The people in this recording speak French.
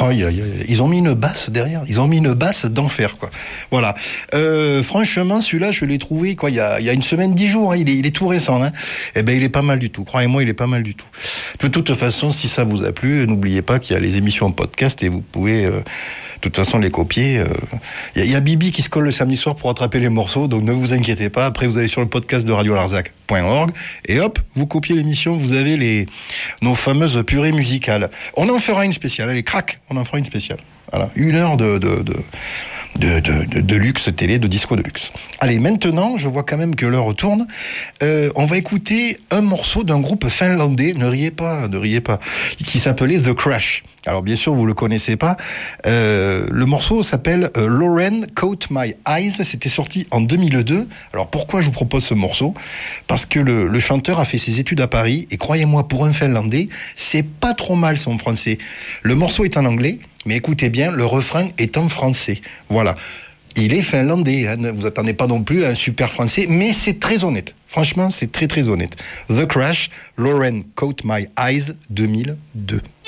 Ils ont mis une basse derrière. Ils ont mis une basse d'enfer, quoi. Voilà. Franchement, celui-là, je l'ai trouvé, quoi, il y a une semaine, 10 jours. Hein, il est tout récent. Hein. Eh ben, il est pas mal du tout. Croyez-moi, il est pas mal du tout. De toute façon, si ça vous a plu, n'oubliez pas qu'il y a les émissions en podcast et vous pouvez, de toute façon, les copier. Il y a Bibi qui se colle le samedi soir pour attraper les morceaux, donc ne vous inquiétez pas. Après, vous allez sur le podcast de radiolarzac.org et hop, vous copiez l'émission. Vous avez nos fameuses purées musicales. On en fera une spéciale. Allez, crac, on en fera une spéciale. Voilà, 1 heure de luxe télé, de disco de luxe. Allez, maintenant, je vois quand même que l'heure tourne. On va écouter un morceau d'un groupe finlandais, ne riez pas, qui s'appelait The Crash. Alors bien sûr, vous le connaissez pas. Le morceau s'appelle Lauren Caught My Eyes. C'était sorti en 2002. Alors pourquoi je vous propose ce morceau ? Parce que le chanteur a fait ses études à Paris et croyez-moi, pour un Finlandais, c'est pas trop mal son français. Le morceau est en anglais, mais écoutez bien, le refrain est en français. Voilà. Il est finlandais, hein, ne vous attendez pas non plus à un super français, mais c'est très honnête. Franchement, c'est très très honnête. The Crash, Lauren Caught My Eyes, 2002.